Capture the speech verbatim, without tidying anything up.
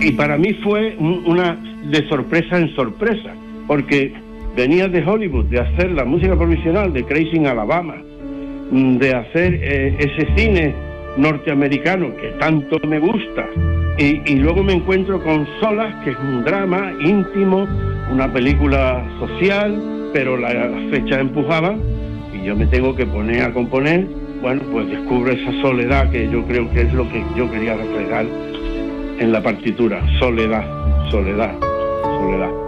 y para mí fue un, una de sorpresa en sorpresa, porque venía de Hollywood, de hacer la música provisional de Crazy in Alabama, de hacer eh, ese cine norteamericano que tanto me gusta, y, y luego me encuentro con Solas, que es un drama íntimo, una película social, pero las fechas empujaban y yo me tengo que poner a componer. Bueno, pues descubro esa soledad que yo creo que es lo que yo quería reflejar en la partitura. Soledad, soledad, soledad.